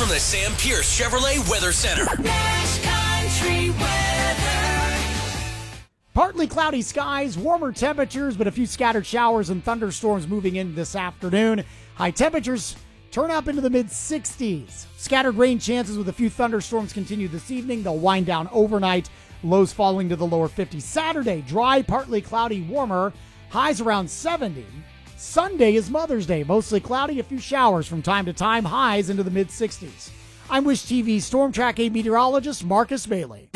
from the Sam Pierce Chevrolet Weather Center. Nash Country Weather. Partly cloudy skies, warmer temperatures, but a few scattered showers and thunderstorms moving in this afternoon. High temperatures turn up into the mid-60s. Scattered rain chances with a few thunderstorms continue this evening. They'll wind down overnight. Lows falling to the lower 50s. Saturday, dry, partly cloudy, warmer. Highs around 70. Sunday is Mother's Day. Mostly cloudy, a few showers from time to time. Highs into the mid-60s. I'm Wish TV Storm Track 8 meteorologist Marcus Bailey.